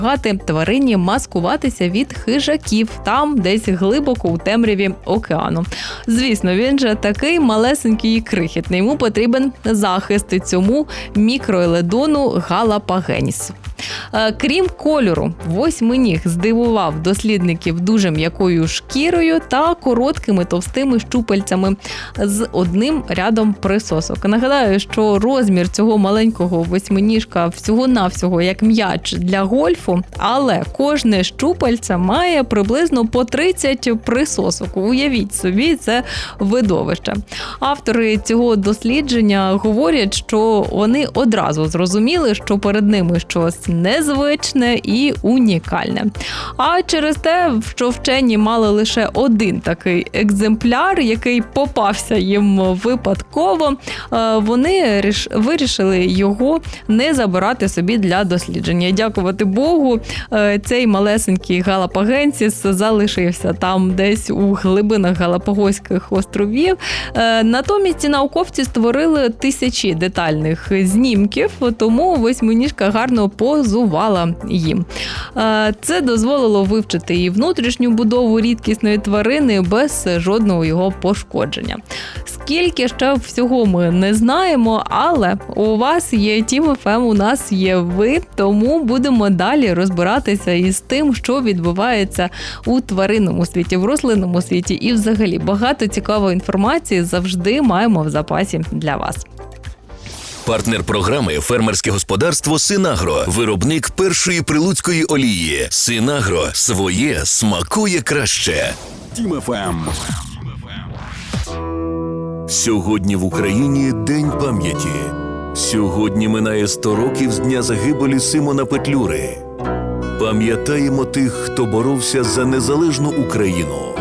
тварині маскуватися від хижаків там, десь глибоко у темряві океану. Звісно, він же такий малесенький і крихітний. Йому потрібен захист цьому мікроеледону Галапагенісу. Крім кольору, восьминіг здивував дослідників дуже м'якою шкірою та короткими товстими щупальцями з одним рядом присосок. Нагадаю, що розмір цього маленького восьминіжка всього-навсього як м'яч для гольфу, але кожне щупальце має приблизно по 30 присосок. Уявіть собі, це видовище. Автори цього дослідження говорять, що вони одразу зрозуміли, що перед ними щось незвичне і унікальне. А через те, що вчені мали лише один такий екземпляр, який попався їм випадково, вони вирішили його не забирати собі для дослідження. Дякувати Богу, цей малесенький галапагенсіс залишився там десь у глибинах Галапагоських островів. Натомість науковці створили тисячі детальних знімків, тому восьминіжка гарно позувала їм. Це дозволило вивчити і внутрішню будову рідкісної тварини без жодного його пошкодження. Скільки ще всього ми не знаємо, але у вас є Team FM, у нас є ви, тому будемо далі розбиратися із тим, що відбувається у тваринному світі, в рослинному світі і взагалі багато цікавої інформації завжди маємо в запасі для вас. Партнер програми «Фермерське господарство Синагро». Виробник першої прилуцької олії. Синагро. Своє смакує краще. Team FM. Сьогодні в Україні День пам'яті. Сьогодні минає 100 років з дня загибелі Симона Петлюри. Пам'ятаємо тих, хто боровся за незалежну Україну.